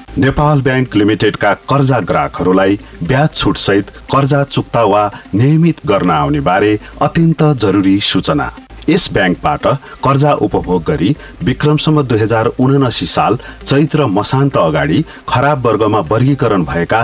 Nepal bank लिमिटेडका कर्जा ग्राहकहरूलाई ब्याज छुट सहित कर्जा चुक्ता वा नियमित गर्न आउने बारे अत्यन्त जरुरी सूचना। यस बैंकबाट कर्जा उपभोग गरी विक्रमसम्म 2079 साल चैत्र मसान्त अगाडि खराब वर्गमा वर्गीकरण भएका